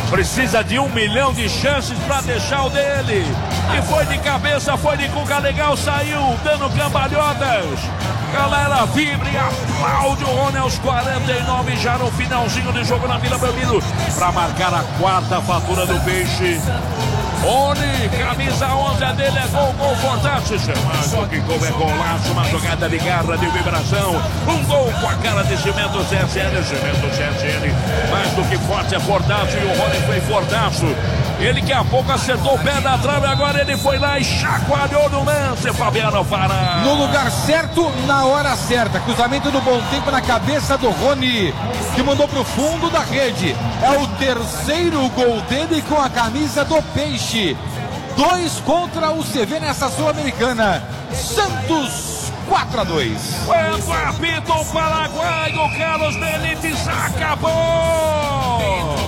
Precisa de 1 milhão de chances para deixar o dele. E foi de cabeça, foi de cuca legal, saiu dando cambalhotas. Galera vibra e aplaude o Rony aos 49, já no finalzinho do jogo na Vila Belmiro, para marcar a 4ª fatura do Peixe. Rony, camisa 11 é dele, é gol fantástico. Mas o que gol é golaço, uma jogada de garra, de vibração. Um gol com a cara de Cimento CSN. Cimento CSN, mais do que forte, é fortaço. E o Rony foi fortaço. Ele que há pouco acertou o pé da trave, agora ele foi lá e chacoalhou no lance. Fabiano Fara. No lugar certo, na hora certa. Cruzamento do Bom Tempo na cabeça do Rony, que mandou pro fundo da rede. É o 3º gol dele com a camisa do Peixe. 2 contra o CV nessa Sul-Americana. Santos 4-2. Quando apita o paraguaio, Carlos Benítez acabou.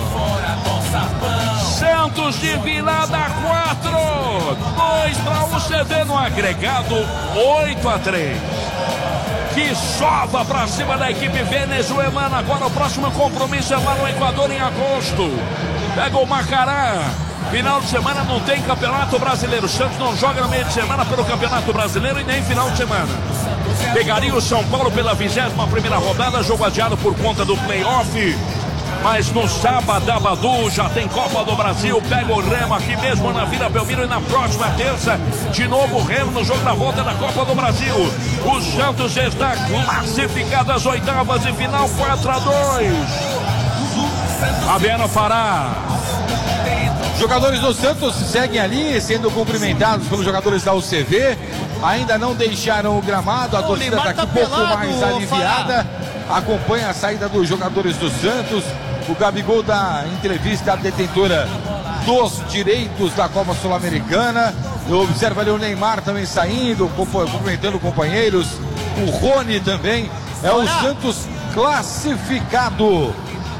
Santos de virada 4, 2 para o CV no agregado, 8-3. Que sova para cima da equipe venezuelana. Agora o próximo compromisso é lá no Equador em agosto. Pega o Macará. Final de semana não tem Campeonato Brasileiro. O Santos não joga no meio de semana pelo Campeonato Brasileiro e nem final de semana. Pegaria o São Paulo pela 21ª rodada, jogo adiado por conta do playoff. Mas no sábado, já tem Copa do Brasil. Pega o Remo aqui mesmo na Vila Belmiro. E na próxima terça, de novo o Remo no jogo da volta da Copa do Brasil. O Santos está classificado às 8ª de final, 4-2. Fabiano Fará. Jogadores do Santos seguem ali, sendo cumprimentados pelos jogadores da UCV. Ainda não deixaram o gramado. A torcida está aqui um pouco mais aliviada. Acompanha a saída dos jogadores do Santos. O Gabigol dá entrevista à detentora dos direitos da Copa Sul-Americana. Observa ali o Neymar também saindo, cumprimentando companheiros. O Rony também. É o Santos classificado.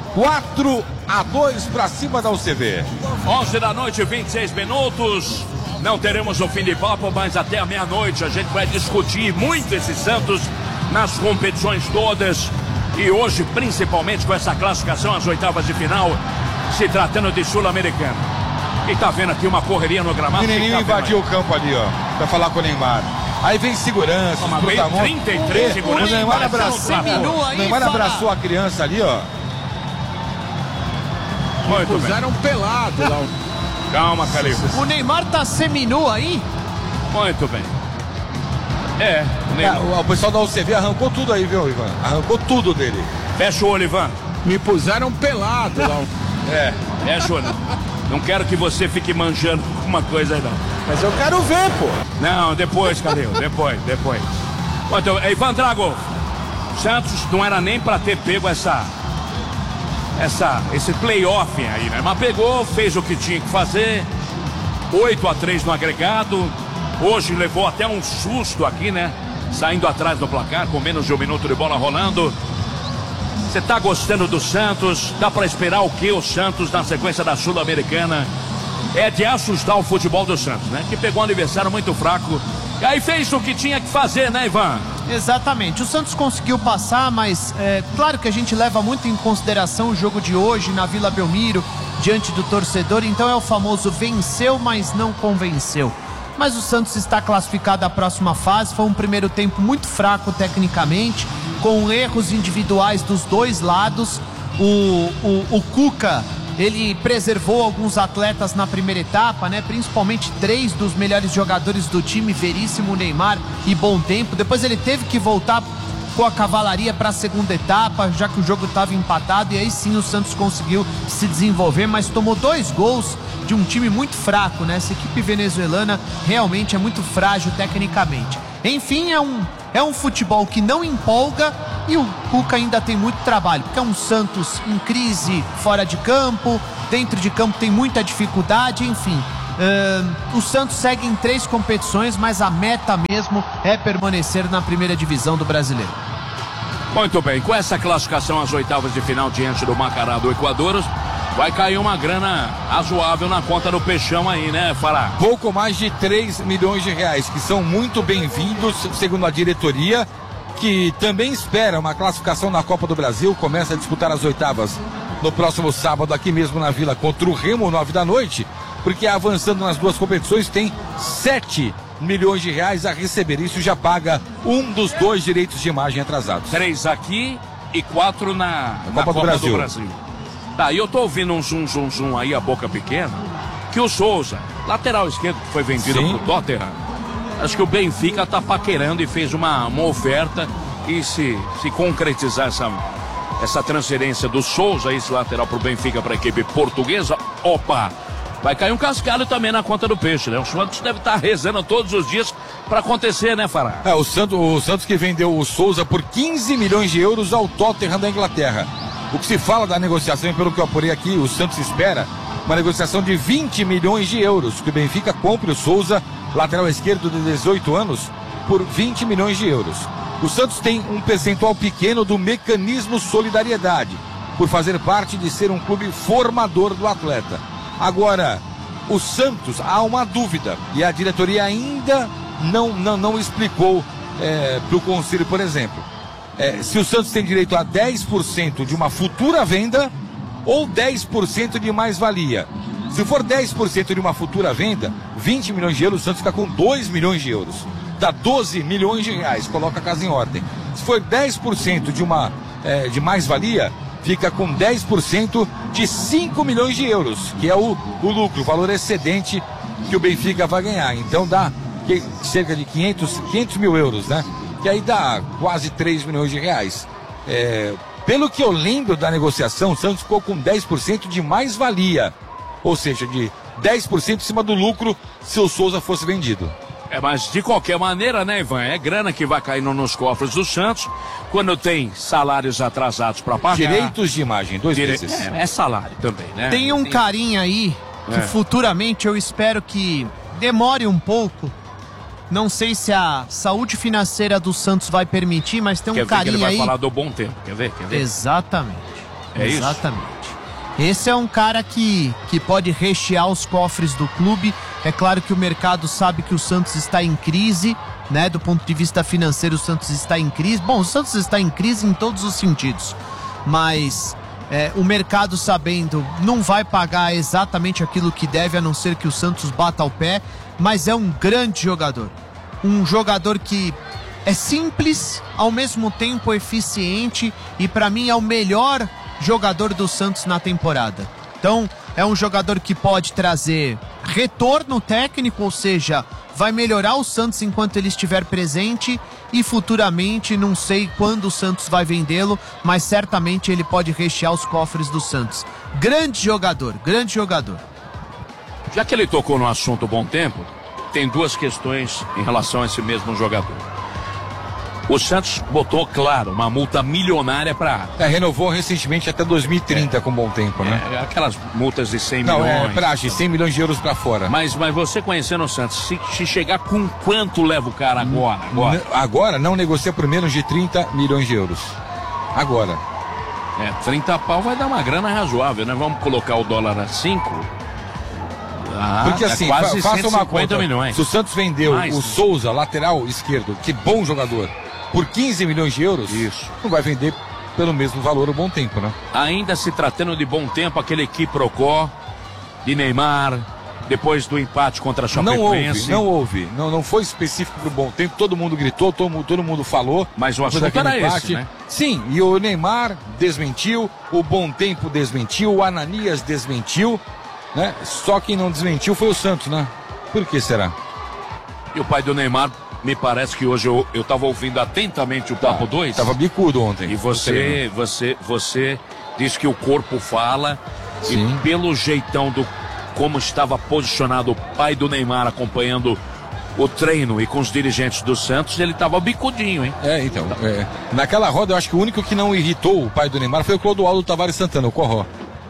4-2 para cima da UCV. 11 da noite, 26 minutos. Não teremos o fim de papo, mas até a meia-noite a gente vai discutir muito esse Santos nas competições todas. E hoje, principalmente com essa classificação às 8ª de final, se tratando de Sul-Americana. E tá vendo aqui uma correria no gramado. O menininho invadiu o campo ali, ó, pra falar com o Neymar. Aí vem segurança, uma 33 segurança. O Neymar abraçou a criança ali, ó. Muito puseram bem. Pelado lá. Calma, Calixto. O Neymar tá seminu aí? Muito bem. O Neymar. O pessoal da UCV arrancou tudo aí, viu, Ivan? Arrancou tudo dele. Fecha o olho, Ivan. Me puseram pelado lá. Fecha o olho. Não quero que você fique manjando alguma coisa aí, não. Mas eu quero ver, pô. Não, depois, Calil. Depois. Então, Ivan Drago. Santos não era nem pra ter pego esse playoff aí, né? Mas pegou, fez o que tinha que fazer. 8-3 no agregado. Hoje levou até um susto aqui, né? Saindo atrás do placar, com menos de 1 minuto de bola rolando. Você tá gostando do Santos? Dá pra esperar o que o Santos na sequência da Sul-Americana? É de assustar o futebol do Santos, né? Que pegou um adversário muito fraco. E aí fez o que tinha que fazer, né, Ivan? Exatamente. O Santos conseguiu passar, mas claro que a gente leva muito em consideração o jogo de hoje na Vila Belmiro, diante do torcedor. Então é o famoso venceu, mas não convenceu. Mas o Santos está classificado à próxima fase. Foi um primeiro tempo muito fraco tecnicamente, com erros individuais dos dois lados. O Cuca, ele preservou alguns atletas na primeira etapa, né? Principalmente 3 dos melhores jogadores do time, Veríssimo, Neymar e Bom Tempo. Depois ele teve que voltar com a cavalaria para a segunda etapa, já que o jogo estava empatado, e aí sim o Santos conseguiu se desenvolver, mas tomou 2 gols de um time muito fraco, né? Essa equipe venezuelana realmente é muito frágil tecnicamente. Enfim, é um futebol que não empolga, e o Cuca ainda tem muito trabalho, porque é um Santos em crise fora de campo, dentro de campo tem muita dificuldade, enfim. O Santos segue em 3 competições, mas a meta mesmo é permanecer na primeira divisão do Brasileiro. Muito bem, com essa classificação às 8ª de final diante do Macará do Equador, vai cair uma grana razoável na conta do Peixão aí, né, Fará? Pouco mais de 3 milhões de reais, que são muito bem-vindos, segundo a diretoria. que também espera uma classificação na Copa do Brasil, começa a disputar as oitavas no próximo sábado aqui mesmo na Vila contra o Remo, 9 da noite, porque avançando nas duas competições tem 7 milhões de reais a receber. Isso já paga um dos 2 direitos de imagem atrasados. 3 aqui e 4 na Copa do Brasil. Tá, e eu tô ouvindo um zum aí, a boca pequena, que o Souza, lateral esquerdo que foi vendido Sim. pro Tottenham, acho que o Benfica tá paquerando e fez uma oferta, e se concretizar essa transferência do Souza, esse lateral pro Benfica, pra equipe portuguesa, opa, vai cair um cascalho também na conta do peixe, né? O Santos deve estar rezando todos os dias pra acontecer, né, Fará? O Santos que vendeu o Souza por 15 milhões de euros ao Tottenham da Inglaterra. O que se fala da negociação, e pelo que eu apurei aqui, o Santos espera uma negociação de 20 milhões de euros, que o Benfica compre o Souza, lateral esquerdo de 18 anos, por 20 milhões de euros. O Santos tem um percentual pequeno do mecanismo solidariedade, por fazer parte de ser um clube formador do atleta. Agora, o Santos, há uma dúvida, e a diretoria ainda não explicou para o conselho, por exemplo, se o Santos tem direito a 10% de uma futura venda ou 10% de mais-valia. Se for 10% de uma futura venda, 20 milhões de euros, o Santos fica com 2 milhões de euros. Dá 12 milhões de reais, coloca a casa em ordem. Se for 10% de mais-valia, fica com 10% de 5 milhões de euros, que é o lucro, o valor excedente que o Benfica vai ganhar. Então dá cerca de 500 mil euros, né? Que aí dá quase 3 milhões de reais. Pelo que eu lembro da negociação, o Santos ficou com 10% de mais-valia. Ou seja, de 10% em cima do lucro se o Souza fosse vendido. Mas de qualquer maneira, né, Ivan? É grana que vai caindo nos cofres do Santos quando tem salários atrasados para pagar. Direitos de imagem, 2 vezes. É salário também, né? Tem um carinha aí que futuramente eu espero que demore um pouco. Não sei se a saúde financeira do Santos vai permitir, mas tem um Quer ver carinha que ele vai aí. falar do bom tempo, quer ver? Exatamente. É isso? Exatamente. Esse é um cara que pode rechear os cofres do clube. É claro que o mercado sabe que o Santos está em crise, né? Do ponto de vista financeiro, o Santos está em crise. Bom, o Santos está em crise em todos os sentidos. Mas o mercado, sabendo, não vai pagar exatamente aquilo que deve, a não ser que o Santos bata ao pé. Mas é um grande jogador. Um jogador que é simples, ao mesmo tempo eficiente, e para mim é o melhor jogador do Santos na temporada. Então, é um jogador que pode trazer retorno técnico, ou seja, vai melhorar o Santos enquanto ele estiver presente, e futuramente, não sei quando o Santos vai vendê-lo, mas certamente ele pode rechear os cofres do Santos. Grande jogador, grande jogador. Já que ele tocou no assunto bom tempo, tem 2 questões em relação a esse mesmo jogador. O Santos botou, claro, uma multa milionária para... Renovou recentemente até 2030 com bom tempo, né? Aquelas multas de 100 Não, milhões. praxe, 100 milhões de euros para fora. Mas você conhecendo o Santos, se chegar com quanto leva o cara agora? Agora não negocia por menos de 30 milhões de euros. Agora. 30 pau vai dar uma grana razoável, né? Vamos colocar o dólar a 5... Porque assim, quase faça uma conta. Milhões. Se o Santos vendeu Mais, o Souza, lateral esquerdo, que bom jogador, por 15 milhões de euros, isso, não vai vender pelo mesmo valor o bom tempo, né? Ainda se tratando de bom tempo, aquele quiprocó de Neymar, depois do empate contra a Chapecoense. Não foi específico pro bom tempo, todo mundo gritou, todo mundo falou. Mas o assunto era esse, né? Sim, e o Neymar desmentiu, o bom tempo desmentiu, o Ananias desmentiu, né? Só quem não desmentiu foi o Santos, né? Por que será? E o pai do Neymar, me parece que hoje eu tava ouvindo atentamente o Papo 2. Tava bicudo ontem. E você disse que o corpo fala. Sim. E pelo jeitão como estava posicionado o pai do Neymar acompanhando o treino e com os dirigentes do Santos, ele tava bicudinho, hein? Então. Naquela roda, eu acho que o único que não irritou o pai do Neymar foi o Clodoaldo Tavares Santana, o Corró.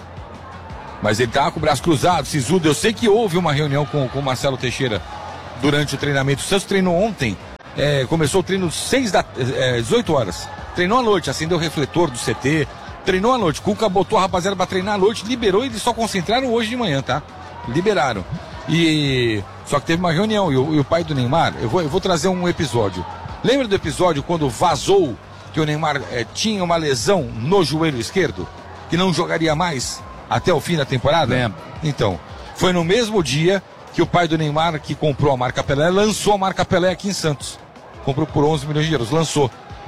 Mas ele tava com o braço cruzado, sisudo. Eu sei que houve uma reunião com o Marcelo Teixeira durante o treinamento. O Santos treinou ontem, começou o treino 18 horas. Treinou à noite, acendeu o refletor do CT, treinou à noite. Cuca botou a rapaziada pra treinar à noite, liberou e eles só concentraram hoje de manhã, tá? Liberaram. Só que teve uma reunião e o pai do Neymar, eu vou trazer um episódio. Lembra do episódio quando vazou que o Neymar tinha uma lesão no joelho esquerdo? Que não jogaria mais até o fim da temporada? Lembro. Então, foi no mesmo dia que o pai do Neymar, que comprou a marca Pelé, lançou a marca Pelé aqui em Santos. Comprou por 11 milhões de euros, lançou.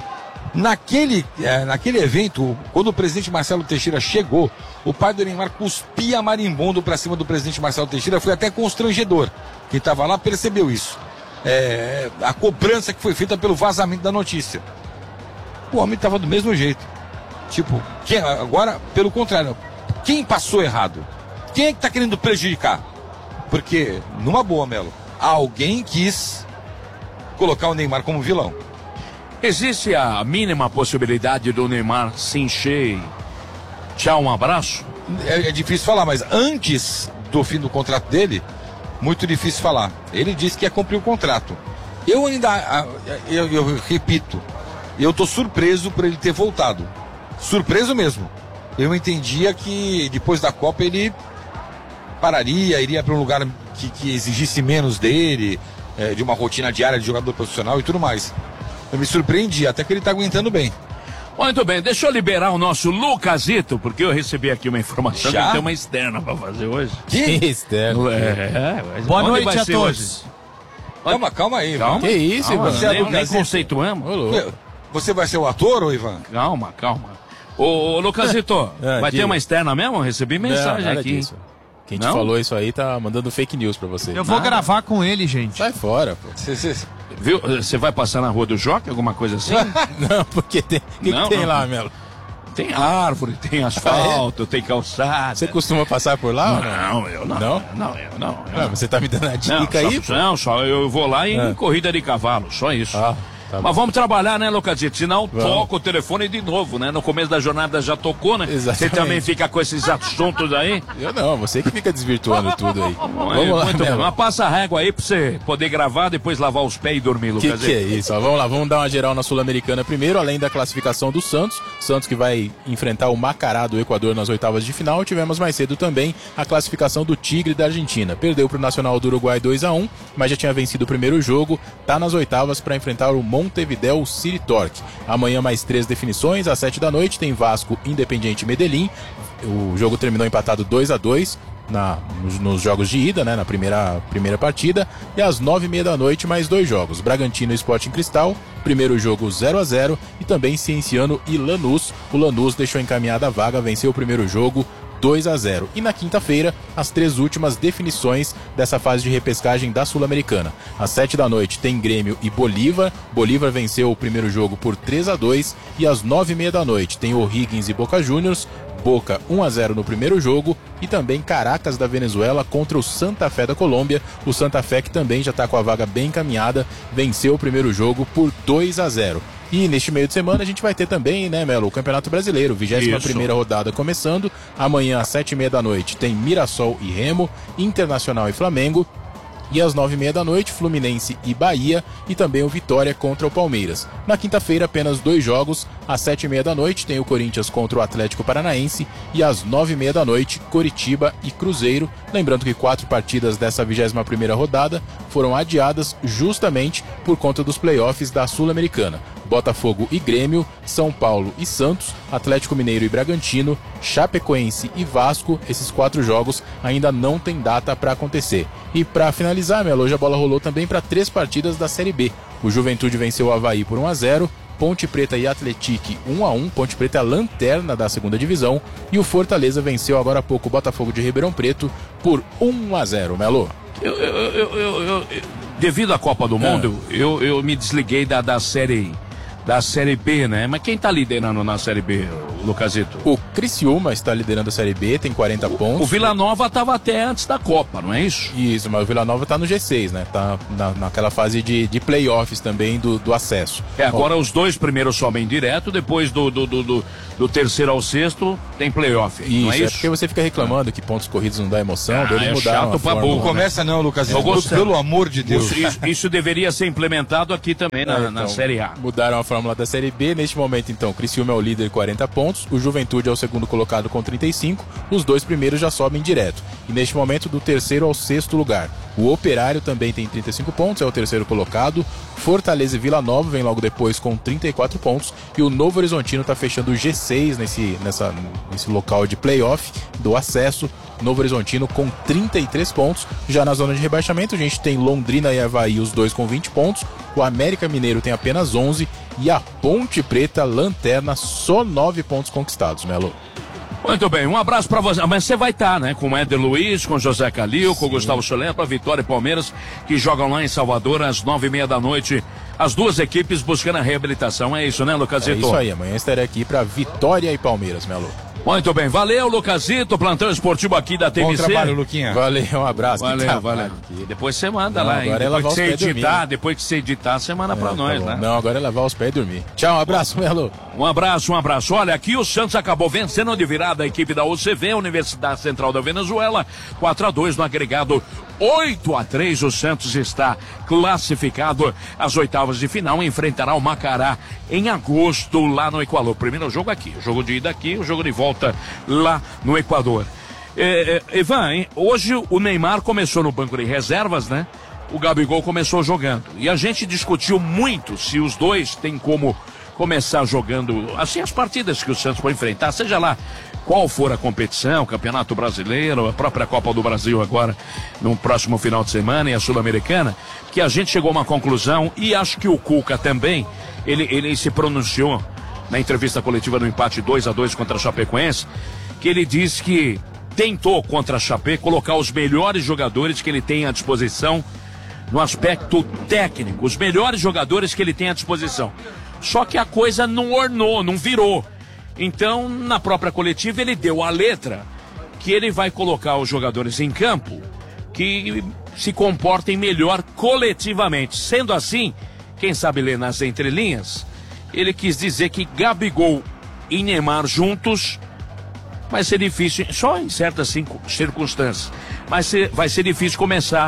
Naquele evento, quando o presidente Marcelo Teixeira chegou, o pai do Neymar cuspia marimbondo para cima do presidente Marcelo Teixeira, foi até constrangedor. Quem estava lá percebeu isso. A cobrança que foi feita pelo vazamento da notícia. O homem estava do mesmo jeito. Tipo, agora, pelo contrário, quem passou errado? Quem é que está querendo prejudicar? Porque, numa boa, Melo, alguém quis colocar o Neymar como vilão. Existe a mínima possibilidade do Neymar se encher e tchau, um abraço? É difícil falar, mas antes do fim do contrato dele, muito difícil falar. Ele disse que ia cumprir o contrato. Eu ainda, eu repito, eu tô surpreso por ele ter voltado. Surpreso mesmo. Eu entendia que depois da Copa ele pararia, iria para um lugar que exigisse menos dele, de uma rotina diária de jogador profissional e tudo mais. Eu me surpreendi, até que ele tá aguentando bem. Muito bem, deixa eu liberar o nosso Lucasito, porque eu recebi aqui uma informação Já? que tem uma externa pra fazer hoje. Que externo. Boa Onde noite vai a ser todos. hoje? Calma aí, Calma. Que isso, Calma, Ivan? Você é nem Lucasito? conceituamos. Você vai ser o ator, ou Ivan? Calma. Ô, Lucasito, vai ter diga. uma externa mesmo? Eu recebi mensagem nada aqui. disso. Quem te Não? falou isso aí tá mandando fake news pra você. Eu vou gravar com ele, gente. Sai fora, pô. Viu? Você vai passar na rua do Jockey, alguma coisa assim? Não, porque tem. O que Não, tem não. lá, Melo? Tem árvore, tem asfalto, tem calçada. Você costuma passar por lá ou não? Não, eu não. Não? Eu não. Ah, você tá me dando a Não, dica aí, pô? só eu vou lá em corrida de cavalo, só isso. Ah, tá bom. Mas vamos trabalhar, né, Lucasito? Senão Vamos. toca o telefone de novo, né? No começo da jornada já tocou, né? Exatamente. Você também fica com esses assuntos aí. Eu não, você que fica desvirtuando tudo aí. Vamos lá, Muito bem. Melo. Mas passa a régua aí pra você poder gravar, depois lavar os pés e dormir, Lucasito. Que é isso? Ó, vamos lá, vamos dar uma geral na Sul-Americana primeiro, além da classificação do Santos. Santos que vai enfrentar o Macará do Equador nas oitavas de final. Tivemos mais cedo também a classificação do Tigre da Argentina. Perdeu pro Nacional do Uruguai 2-1, mas já tinha vencido o primeiro jogo. Tá nas oitavas para enfrentar o Montevideo City Torque. Amanhã mais 3 definições, às 7 da noite tem Vasco, Independiente e Medellín. O jogo terminou empatado 2-2 nos jogos de ida, né, na primeira partida. E às 9h30 da noite mais 2 jogos, Bragantino e Sporting Cristal. Primeiro jogo 0-0 e também Cienciano e Lanús. O Lanús deixou encaminhada a vaga, venceu o primeiro jogo 2-0. E na quinta-feira, as 3 últimas definições dessa fase de repescagem da Sul-Americana. Às 7 da noite tem Grêmio e Bolívar. Bolívar venceu o primeiro jogo por 3-2. E às 9h30 da noite tem O'Higgins e Boca Juniors. Boca 1-0 no primeiro jogo. E também Caracas da Venezuela contra o Santa Fé da Colômbia. O Santa Fé, que também já está com a vaga bem encaminhada, venceu o primeiro jogo por 2-0. E neste meio de semana a gente vai ter também, né, Melo, o Campeonato Brasileiro, 21ª rodada começando. Amanhã às 7h30 da noite tem Mirassol e Remo, Internacional e Flamengo. E às 9h30 da noite, Fluminense e Bahia, e também o Vitória contra o Palmeiras. Na quinta-feira, apenas 2 jogos. Às 7h30 da noite, tem o Corinthians contra o Atlético Paranaense. E às 9h30 da noite, Coritiba e Cruzeiro. Lembrando que 4 partidas dessa 21ª rodada foram adiadas justamente por conta dos playoffs da Sul-Americana. Botafogo e Grêmio, São Paulo e Santos, Atlético Mineiro e Bragantino, Chapecoense e Vasco. Esses 4 jogos ainda não tem data para acontecer. E para finalizar, Melo, hoje a bola rolou também para 3 partidas da Série B. O Juventude venceu o Avaí por 1-0, Ponte Preta e Atlético 1-1, Ponte Preta é a lanterna da segunda divisão, e o Fortaleza venceu agora há pouco o Botafogo de Ribeirão Preto por 1-0, Melo. Devido à Copa do Mundo, eu me desliguei da Série B, né? Mas quem tá liderando na Série B, Lucasito? O Criciúma está liderando a Série B, tem 40 pontos. O Vila Nova estava até antes da Copa, não é isso? Isso, mas o Vila Nova tá no G6, né? Tá naquela fase de playoffs também do acesso. Agora os 2 primeiros sobem direto, depois do terceiro ao sexto tem playoff. Isso, não é isso? porque você fica reclamando que pontos corridos não dá emoção. Eles é mudaram chato a pra fórmula, burro. Não começa não, Lucas. Pelo amor de Deus. Isso deveria ser implementado aqui também na Então, Série A. Mudaram a fórmula da Série B. Neste momento, então, o Criciúma é o líder, 40 pontos. pontos, o Juventude é o segundo colocado com 35, os 2 primeiros já sobem direto. E neste momento, do terceiro ao sexto lugar. O Operário também tem 35 pontos, é o terceiro colocado. Fortaleza e Vila Nova vem logo depois com 34 pontos. E o Novo Horizontino está fechando o G6 nesse local de playoff do acesso. Novo Horizontino com 33 pontos. Já na zona de rebaixamento, a gente tem Londrina e Avaí, os dois com 20 pontos. O América Mineiro tem apenas 11. E a Ponte Preta, lanterna, só 9 pontos conquistados, Melo. Muito bem, um abraço pra você. Mas você vai estar, né? Com o Éder Luiz, com o José Calil, Sim. com o Gustavo Solempa, Vitória e Palmeiras, que jogam lá em Salvador às 9h30 da noite. As duas equipes buscando a reabilitação. É isso, né, Lucasito? É isso aí, amanhã estarei aqui pra Vitória e Palmeiras, Melo. Muito bem, valeu, Lucasito, plantão esportivo aqui da TVC. Bom trabalho, Luquinha. Valeu, um abraço. Valeu. Depois você manda lá, hein? Agora é lavar os pés e dormir. Depois que você editar, você manda pra nós, tá né? Não, agora é lavar os pés e dormir. Tchau, um abraço, Melo. Um abraço. Olha, aqui o Santos acabou vencendo de virada a equipe da UCV, Universidade Central da Venezuela, 4-2 no agregado, 8-3. O Santos está classificado às oitavas de final, enfrentará o Macará em agosto lá no Equador. Primeiro jogo aqui, o jogo de ida aqui, o jogo de volta lá no Equador. Ivan, hein? Hoje o Neymar começou no banco de reservas, né? O Gabigol começou jogando. E a gente discutiu muito se os dois têm como começar jogando, assim, as partidas que o Santos vai enfrentar, seja lá qual for a competição, Campeonato Brasileiro, a própria Copa do Brasil agora, no próximo final de semana, e a Sul-Americana, que a gente chegou a uma conclusão, e acho que o Cuca também, ele se pronunciou na entrevista coletiva do empate 2-2 contra a Chapecoense, que ele disse que tentou contra a Chape colocar os melhores jogadores que ele tem à disposição no aspecto técnico, os melhores jogadores que ele tem à disposição. Só que a coisa não ornou, não virou. Então, na própria coletiva, ele deu a letra que ele vai colocar os jogadores em campo que se comportem melhor coletivamente. Sendo assim, quem sabe ler nas entrelinhas, ele quis dizer que Gabigol e Neymar juntos vai ser difícil, só em certas circunstâncias, mas vai ser difícil começar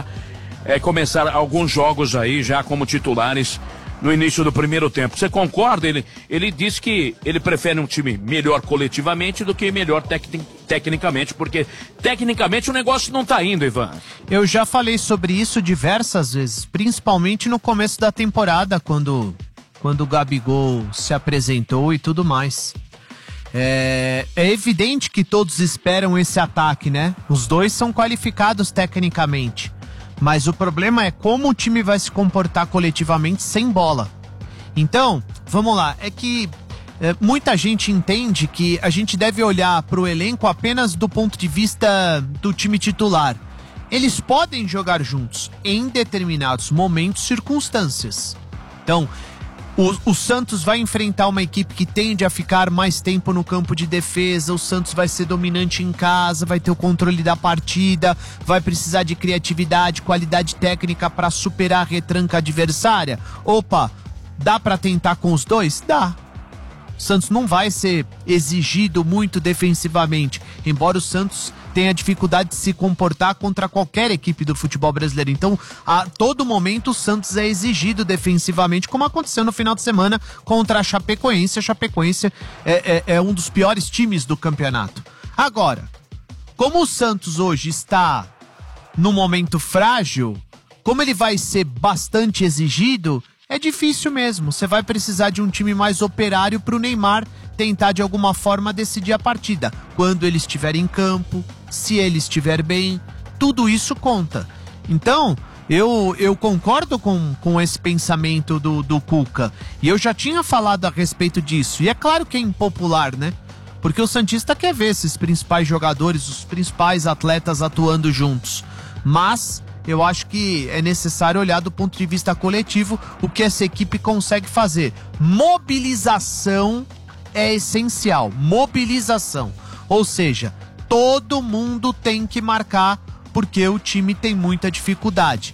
alguns jogos aí já como titulares no início do primeiro tempo. Você concorda? Ele disse que ele prefere um time melhor coletivamente do que melhor tecnicamente, porque tecnicamente o negócio não tá indo, Ivan. Eu já falei sobre isso diversas vezes, principalmente no começo da temporada, quando o Gabigol se apresentou e tudo mais. É evidente que todos esperam esse ataque, né? Os dois são qualificados tecnicamente. Mas o problema é como o time vai se comportar coletivamente sem bola. Então, vamos lá, é que muita gente entende que a gente deve olhar para o elenco apenas do ponto de vista do time titular. Eles podem jogar juntos em determinados momentos e circunstâncias. Então, o Santos vai enfrentar uma equipe que tende a ficar mais tempo no campo de defesa, o Santos vai ser dominante em casa, vai ter o controle da partida, vai precisar de criatividade, qualidade técnica para superar a retranca adversária. Opa, dá para tentar com os dois? Dá. O Santos não vai ser exigido muito defensivamente, embora o Santos tenha dificuldade de se comportar contra qualquer equipe do futebol brasileiro. Então, a todo momento o Santos é exigido defensivamente, como aconteceu no final de semana contra a Chapecoense. A Chapecoense é um dos piores times do campeonato. Agora, como o Santos hoje está num momento frágil, como ele vai ser bastante exigido, é difícil mesmo. Você vai precisar de um time mais operário para o Neymar tentar de alguma forma decidir a partida. Quando ele estiver em campo, se ele estiver bem, tudo isso conta. Então, eu concordo com esse pensamento do Cuca. E eu já tinha falado a respeito disso. E é claro que é impopular, né? Porque o santista quer ver esses principais jogadores, os principais atletas atuando juntos. Mas eu acho que é necessário olhar do ponto de vista coletivo o que essa equipe consegue fazer. Mobilização é essencial. Mobilização. Ou seja, todo mundo tem que marcar porque o time tem muita dificuldade.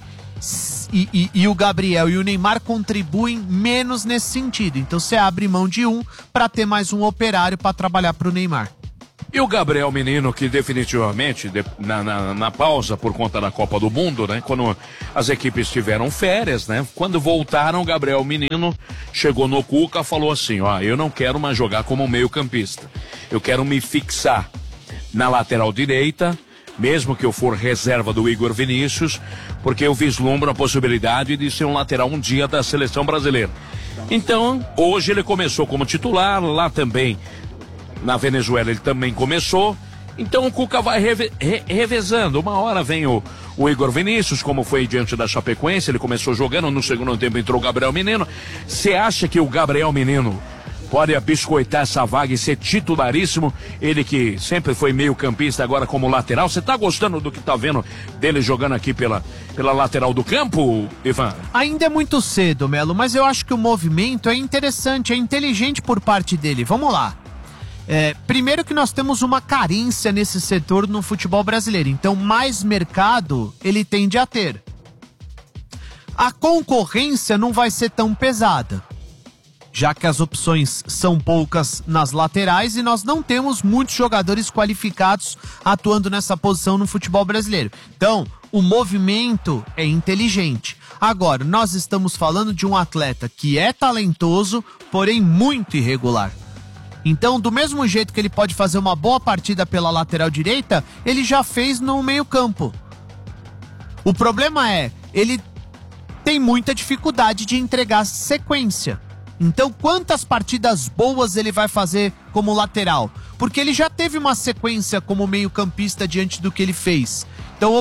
E o Gabriel e o Neymar contribuem menos nesse sentido. Então você abre mão de um para ter mais um operário para trabalhar para o Neymar. E o Gabriel Menino, que definitivamente, na pausa por conta da Copa do Mundo, né? Quando as equipes tiveram férias, né? Quando voltaram, o Gabriel Menino chegou no Cuca, falou assim, ó, eu não quero mais jogar como meio campista. Eu quero me fixar na lateral direita, mesmo que eu for reserva do Igor Vinícius, porque eu vislumbro a possibilidade de ser um lateral um dia da seleção brasileira. Então, hoje ele começou como titular, lá também, na Venezuela ele também começou. Então o Cuca vai revezando. Uma hora vem o Igor Vinícius, como foi diante da Chapecoense, ele começou jogando, no segundo tempo entrou o Gabriel Menino. Você acha que o Gabriel Menino pode biscoitar essa vaga e ser titularíssimo? Ele que sempre foi meio campista, agora como lateral. Você tá gostando do que tá vendo dele jogando aqui pela lateral do campo, Ivan? Ainda é muito cedo, Melo, mas eu acho que o movimento é interessante, é inteligente por parte dele. Vamos lá. Primeiro que nós temos uma carência nesse setor no futebol brasileiro, então mais mercado ele tende a ter. A concorrência não vai ser tão pesada, já que as opções são poucas nas laterais e nós não temos muitos jogadores qualificados atuando nessa posição no futebol brasileiro. Então, o movimento é inteligente. Agora, nós estamos falando de um atleta que é talentoso, porém muito irregular. Então, do mesmo jeito que ele pode fazer uma boa partida pela lateral direita, ele já fez no meio-campo. O problema é, ele tem muita dificuldade de entregar sequência. Então, quantas partidas boas ele vai fazer como lateral? Porque ele já teve uma sequência como meio-campista diante do que ele fez. Então,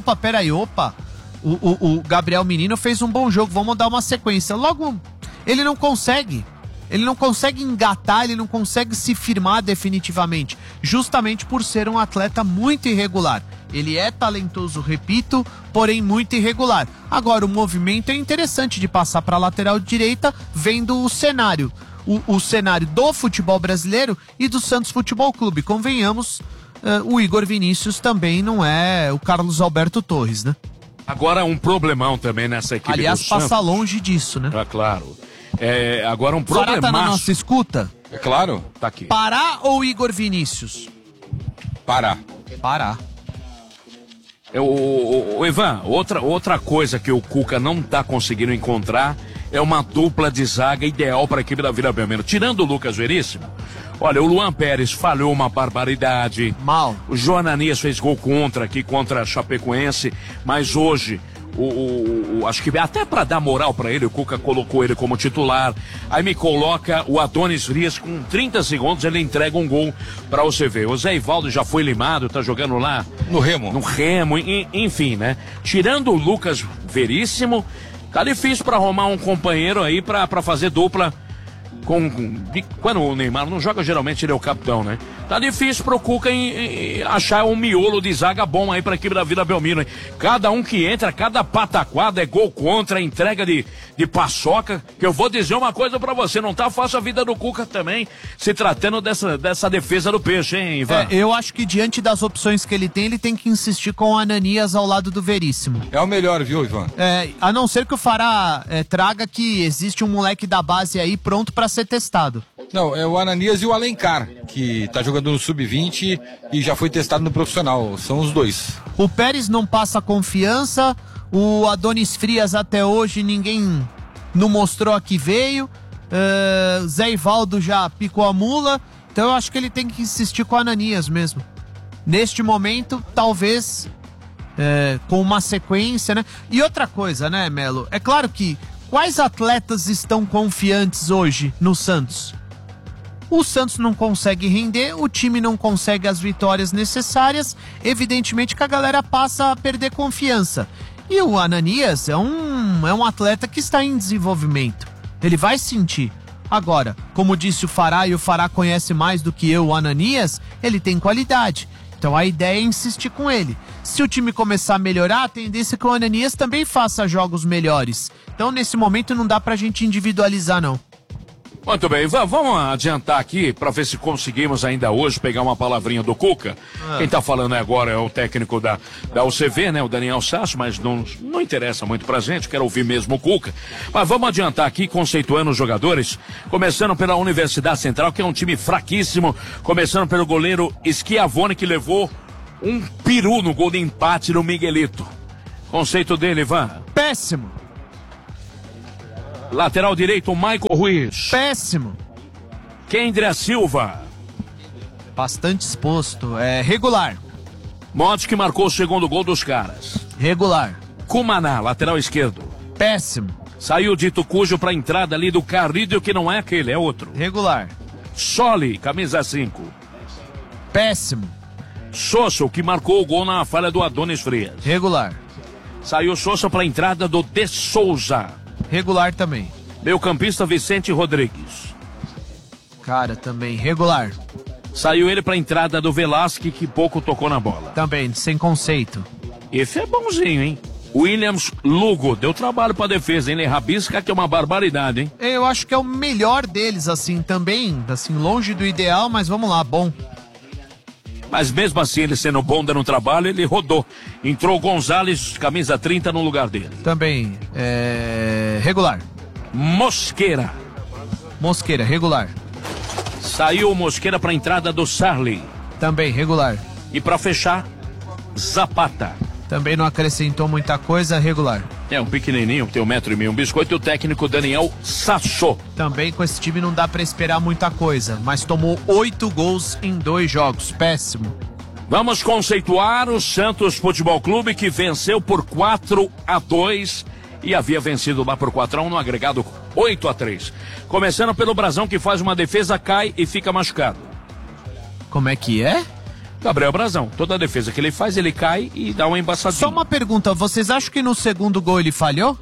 o Gabriel Menino fez um bom jogo, vamos dar uma sequência. Logo, ele não consegue. Ele não consegue engatar, ele não consegue se firmar definitivamente, justamente por ser um atleta muito irregular. Ele é talentoso, repito, porém muito irregular. Agora, o movimento é interessante de passar para a lateral direita, vendo o cenário. O cenário do futebol brasileiro e do Santos Futebol Clube. Convenhamos, o Igor Vinícius também não é o Carlos Alberto Torres, né? Agora, um problemão também nessa equipe Aliás, do Santos. passa longe disso, né? É claro. Agora um Pará problema. tá na nossa escuta? É claro. Tá aqui. Pará ou Igor Vinícius? Pará. Pará. O Ivan, outra coisa que o Cuca não tá conseguindo encontrar é uma dupla de zaga ideal para a equipe da Vila Belmiro. Tirando o Lucas Veríssimo, olha, o Luan Pérez falhou uma barbaridade. Mal. O João Ananias fez gol contra a Chapecoense, mas hoje acho que até para dar moral para ele, o Cuca colocou ele como titular. Aí me coloca o Adonis Frias, com 30 segundos ele entrega um gol para o CV. O Zé Ivaldo já foi limado, tá jogando lá no Remo, enfim, né? Tirando o Lucas Veríssimo, tá difícil para arrumar um companheiro aí para fazer dupla quando o Neymar não joga, geralmente ele é o capitão, né? Tá difícil pro Cuca achar um miolo de zaga bom aí pra equipe da Vila Belmiro, hein? Cada um que entra, cada pataquada é gol contra, entrega de paçoca, que eu vou dizer uma coisa pra você, não tá fácil a vida do Cuca também, se tratando dessa defesa do peixe, hein, Ivan? Eu acho que diante das opções que ele tem que insistir com o Ananias ao lado do Veríssimo. É o melhor, viu, Ivan? A não ser que o Fará traga que existe um moleque da base aí pronto pra ser testado. Não, é o Ananias e o Alencar, que tá jogando no Sub-20 e já foi testado no profissional. São os dois. O Pérez não passa confiança, o Adonis Frias até hoje ninguém não mostrou a que veio, Zé Ivaldo já picou a mula, então eu acho que ele tem que insistir com o Ananias mesmo. Neste momento, talvez com uma sequência, né? E outra coisa, né, Melo? É claro que quais atletas estão confiantes hoje no Santos? O Santos não consegue render, o time não consegue as vitórias necessárias, evidentemente que a galera passa a perder confiança. E o Ananias é um atleta que está em desenvolvimento, ele vai sentir. Agora, como disse o Fará, e o Fará conhece mais do que eu, o Ananias, ele tem qualidade. Então a ideia é insistir com ele. Se o time começar a melhorar, a tendência é que o Ananias também faça jogos melhores. Então nesse momento não dá pra gente individualizar, não. Muito bem, vamos adiantar aqui para ver se conseguimos ainda hoje pegar uma palavrinha do Cuca. Quem tá falando agora é o técnico da UCV, né, o Daniel Sasso, mas não interessa muito pra gente, quero ouvir mesmo o Cuca. Mas vamos adiantar aqui, conceituando os jogadores, começando pela Universidade Central, que é um time fraquíssimo, começando pelo goleiro Schiavone, que levou um peru no gol de empate no Miguelito. Conceito dele, Ivan? Péssimo. Lateral direito, Michael Ruiz. Péssimo. Kendria Silva. Bastante exposto. Regular. Monte, que marcou o segundo gol dos caras. Regular. Cumaná, lateral esquerdo. Péssimo. Saiu Dito Cujo pra entrada ali do Carrilho, que não é aquele, é outro. Regular. Soli, camisa 5. Péssimo. Sosso, que marcou o gol na falha do Adonis Frias. Regular. Saiu Sosso pra entrada do De Souza. Regular também. Meio-campista Vicente Rodrigues. Cara, também. Regular. Saiu ele pra entrada do Velasque, que pouco tocou na bola. Também, sem conceito. Esse é bonzinho, hein? Williams Lugo, deu trabalho pra defesa, hein? Ele rabisca, que é uma barbaridade, hein? Eu acho que é o melhor deles, assim, também. Assim, longe do ideal, mas vamos lá, bom. Mas mesmo assim, ele sendo bom dando trabalho, ele rodou. Entrou o Gonzalez, camisa 30, no lugar dele. Também, regular. Mosqueira. Mosqueira, regular. Saiu o Mosqueira pra entrada do Sarli. Também, regular. E pra fechar, Zapata. Também não acrescentou muita coisa, regular. É um pequenininho, tem 1,5 m, um biscoito, e o técnico Daniel Sasso. Também com esse time não dá pra esperar muita coisa, mas tomou 8 gols em 2 jogos, péssimo. Vamos conceituar o Santos Futebol Clube, que venceu por 4-2 e havia vencido lá por 4-1 no agregado 8-3. Começando pelo Brazão, que faz uma defesa, cai e fica machucado. Como é que é? Gabriel Brazão, toda a defesa que ele faz, ele cai e dá uma embaçadinha. Só uma pergunta, vocês acham que no segundo gol ele falhou?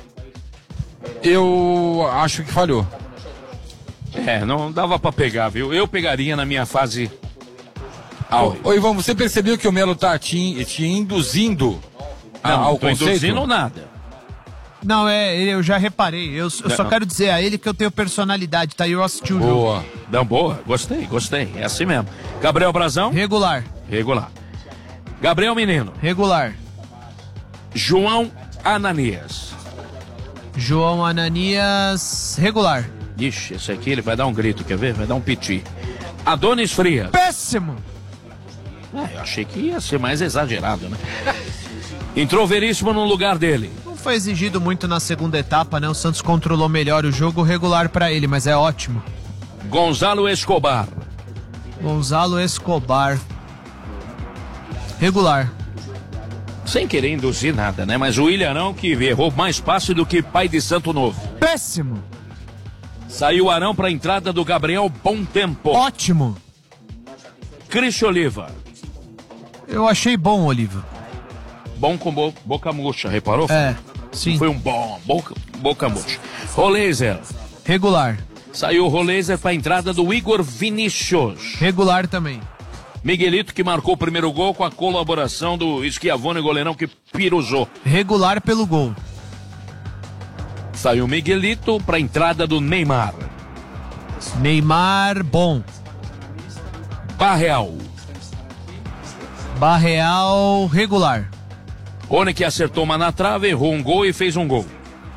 Eu acho que falhou. Não dava pra pegar, viu? Eu pegaria na minha fase... Ô Ivan, você percebeu que o Melo tá te induzindo ao conceito? Não induzindo nada. Não, eu já reparei. Eu só quero dizer a ele que eu tenho personalidade, tá? Eu assisti o jogo. Boa. Não, boa, gostei. É assim mesmo. Gabriel Brazão? Regular. Regular. Gabriel Menino? Regular. João Ananias? João Ananias, regular. Ixi, esse aqui ele vai dar um grito, quer ver? Vai dar um piti. Adonis Frias? Péssimo. Eu achei que ia ser mais exagerado, né? Entrou Veríssimo no lugar dele. Não foi exigido muito na segunda etapa, né? O Santos controlou melhor o jogo, regular pra ele, mas é ótimo. Gonzalo Escobar? Gonzalo Escobar. Regular. Sem querer induzir nada, né? Mas o William, que errou mais passe do que pai de Santo Novo. Péssimo. Saiu o Arão pra entrada do Gabriel Bom Tempo. Ótimo. Cristian Oliva? Eu achei bom, Oliva. Bom com boca murcha, reparou? Sim. Foi um bom boca murcha. Roleiser? Regular. Saiu o Roleiser pra entrada do Igor Vinícius. Regular também. Miguelito, que marcou o primeiro gol com a colaboração do Schiavone, goleirão, que piruzou. Regular pelo gol. Saiu o Miguelito pra entrada do Neymar. Neymar, bom. Barreal, regular. Rony, que acertou uma na trave, errou um gol e fez um gol.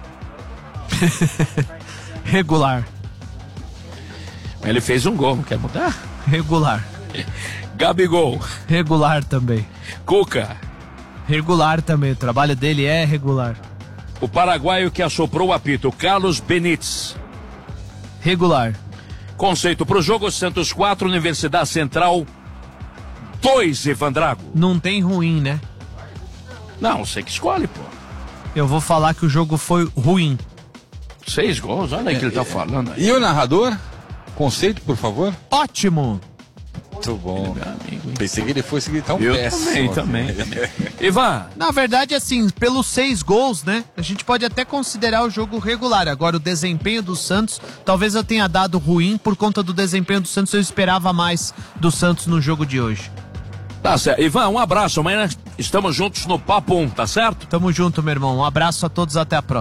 Regular. Ele fez um gol, não quer mudar? Regular. Gabigol? Regular também. Cuca? Regular também, o trabalho dele é regular. O paraguaio que assoprou o apito, Carlos Benítez? Regular. Conceito pro jogo: Santos 4, Universidade Central 2, Ivan Drago. Não tem ruim, né? Não, você que escolhe, pô. Eu vou falar que o jogo foi ruim. 6 gols, olha aí que ele tá falando aí. E o narrador? Conceito, por favor. Ótimo. Muito bom. Pensei que ele fosse gritar um Eu péssimo. também. Ivan. Na verdade, assim, pelos 6 gols, né? A gente pode até considerar o jogo regular. Agora, o desempenho do Santos, talvez eu tenha dado ruim por conta do desempenho do Santos. Eu esperava mais do Santos no jogo de hoje. Tá certo. Ivan, um abraço. Amanhã estamos juntos no Papo 1, tá certo? Tamo junto, meu irmão. Um abraço a todos, até a próxima.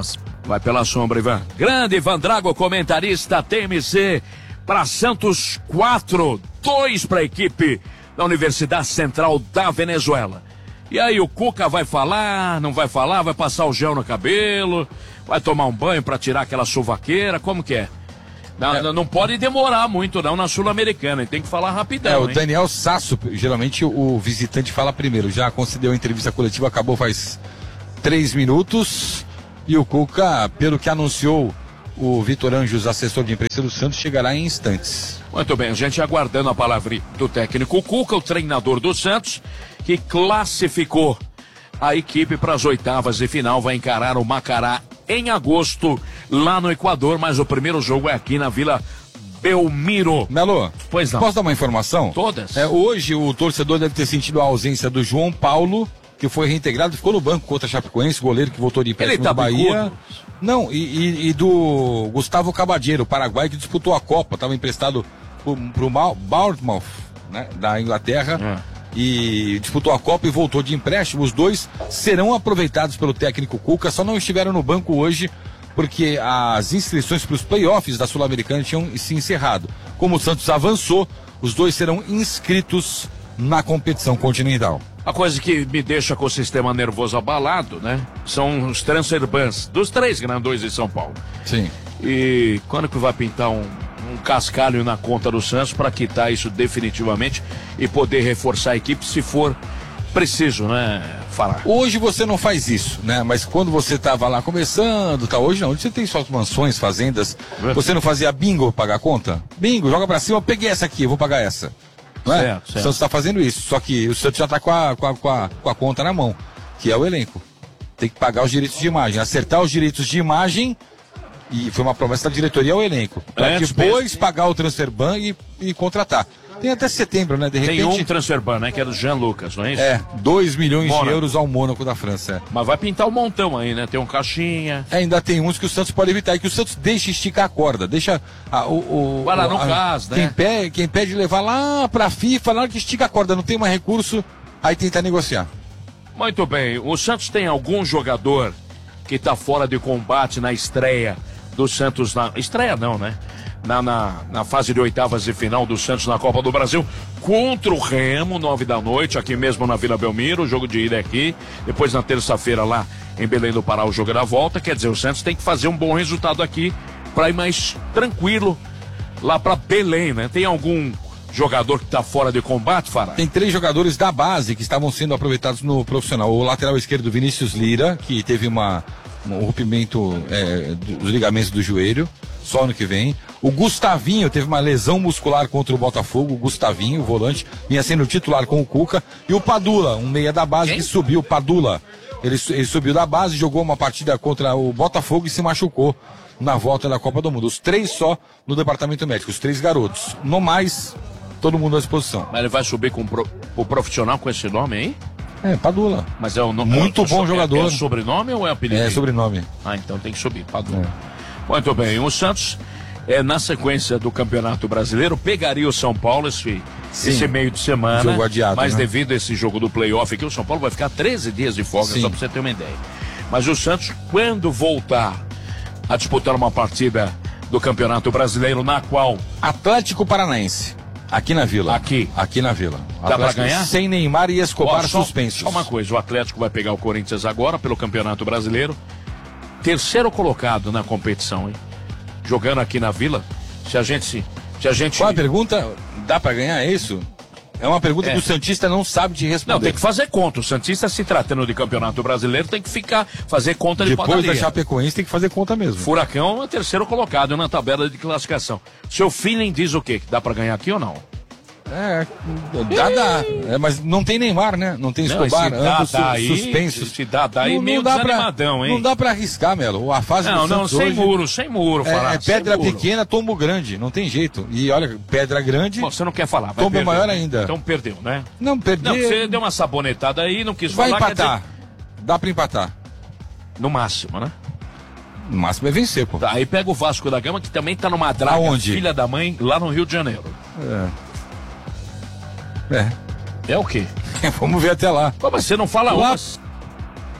Vai pela sombra, Ivan. Grande Ivan Drago, comentarista TMC. Para Santos 4, 2 para a equipe da Universidade Central da Venezuela. E aí o Cuca vai falar, não vai falar, vai passar o gel no cabelo, vai tomar um banho para tirar aquela suvaqueira, como que é? Não pode demorar muito não na Sul-Americana, tem que falar rapidão. O Daniel Sasso, geralmente o visitante fala primeiro, já concedeu a entrevista coletiva, acabou faz 3 minutos, e o Cuca, pelo que anunciou o Vitor Anjos, assessor de imprensa do Santos, chegará em instantes. Muito bem, a gente aguardando a palavra do técnico Cuca, o treinador do Santos, que classificou a equipe para as oitavas de final, vai encarar o Macará em agosto, lá no Equador, mas o primeiro jogo é aqui na Vila Belmiro. Melo, pois não. Posso dar uma informação? Todas. Hoje o torcedor deve ter sentido a ausência do João Paulo, que foi reintegrado, ficou no banco contra a Chapecoense, goleiro que voltou de empréstimo do Bahia. Bicudo. Não, e do Gustavo Cabadeiro, Paraguai, que disputou a Copa, estava emprestado pro Bournemouth, né, da Inglaterra, e disputou a Copa e voltou de empréstimo. Os dois serão aproveitados pelo técnico Cuca, só não estiveram no banco hoje porque as inscrições para os playoffs da Sul-Americana tinham se encerrado. Como o Santos avançou, os dois serão inscritos na competição continental. A coisa que me deixa com o sistema nervoso abalado, né? São os transfer bans dos 3 grandões de São Paulo. Sim. E quando que vai pintar um cascalho na conta do Santos para quitar isso definitivamente e poder reforçar a equipe se for preciso, né, Fará? Hoje você não faz isso, né? Mas quando você estava lá começando, hoje não, hoje você tem suas mansões, fazendas, você não fazia bingo pra pagar a conta? Bingo, joga pra cima, eu peguei essa aqui, eu vou pagar essa. Não é? Certo. O Santos está fazendo isso, só que o Santos já está com a conta na mão, que é o elenco. Tem que pagar os direitos de imagem, acertar os direitos de imagem, e foi uma promessa da diretoria ao elenco, para depois pagar o transfer ban e contratar. Tem até setembro, né? De repente... Tem um transfer ban, né? Que é do Jean Lucas, não é isso? 2 milhões de euros ao Mônaco da França. Mas vai pintar um montão aí, né? Tem um caixinha. Ainda tem uns que o Santos pode evitar, e que o Santos deixa esticar a corda, deixa vai lá no caso, né? Quem pede levar lá pra FIFA, na hora que estica a corda, não tem mais recurso, aí tenta negociar. Muito bem, o Santos tem algum jogador que tá fora de combate na estreia do Santos, estreia não, né? Na fase de oitavas de final do Santos na Copa do Brasil contra o Remo, 9 da noite, aqui mesmo na Vila Belmiro, o jogo de ida aqui, depois na terça-feira lá em Belém do Pará o jogo da volta. Quer dizer, o Santos tem que fazer um bom resultado aqui para ir mais tranquilo lá para Belém, né? Tem algum jogador que tá fora de combate, Fará? Tem 3 jogadores da base que estavam sendo aproveitados no profissional. O lateral esquerdo Vinícius Lira, que teve um rompimento dos ligamentos do joelho, só ano que vem. O Gustavinho teve uma lesão muscular contra o Botafogo. O Gustavinho, o volante, vinha sendo titular com o Cuca. E o Padula, um meia da base que subiu, Padula. Ele subiu da base, jogou uma partida contra o Botafogo e se machucou na volta da Copa do Mundo. Os 3 só no departamento médico, os 3 garotos. No mais, todo mundo à disposição. Mas ele vai subir com o profissional com esse nome aí? Padula. Mas é o nome. Muito bom jogador. É sobrenome ou é apelido? É sobrenome. Então tem que subir, Padula. Muito bem, o Santos, na sequência do Campeonato Brasileiro, pegaria o São Paulo esse meio de semana. Jogo adiado, mas né? Devido a esse jogo do playoff aqui, o São Paulo vai ficar 13 dias de folga, só pra você ter uma ideia. Mas o Santos, quando voltar a disputar uma partida do Campeonato Brasileiro, na qual... Atlético Paranaense, aqui na Vila. Aqui na Vila. Dá pra ganhar? Sem Neymar e Escobar suspensos. Só uma coisa, o Atlético vai pegar o Corinthians agora pelo Campeonato Brasileiro. Terceiro colocado na competição, hein? Jogando aqui na Vila. Se a gente... Qual a pergunta? Dá pra ganhar isso? É uma pergunta que o Santista não sabe te responder. Não, tem que fazer conta. O Santista, se tratando de Campeonato Brasileiro, tem que fazer conta de Depois padaria. da Chapecoense tem que fazer conta mesmo. Furacão é o terceiro colocado na tabela de classificação. Seu feeling diz o quê? Que dá pra ganhar aqui ou não? Dá. Mas não tem Neymar, né? Não tem Escobar, ambos suspensos. Se dá aí, meio desanimadão, hein? Não dá pra arriscar, Melo. A fase do Santos sem muro, Fará. Pedra pequena, tombo grande, não tem jeito. E olha, pedra grande... Bom, você não quer falar, tombo é maior ainda. Então perdeu, né? Não, perdeu. Não, você deu uma sabonetada aí, não quis falar. Vai empatar. Dá pra empatar. No máximo, né? No máximo é vencer, pô. Aí pega o Vasco da Gama, que também tá numa draga, filha da mãe, lá no Rio de Janeiro. É o quê? Vamos ver até lá. Mas você não fala lá,